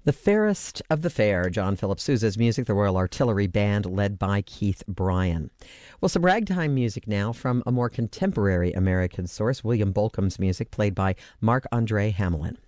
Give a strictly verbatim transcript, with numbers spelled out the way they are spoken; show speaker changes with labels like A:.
A: The Fairest of the Fair, John Philip Sousa's music, the Royal Artillery Band, led by Keith Bryan. Well, some ragtime music now from a more contemporary American source, William Bolcom's music, played by Mark-Andre Hamelin.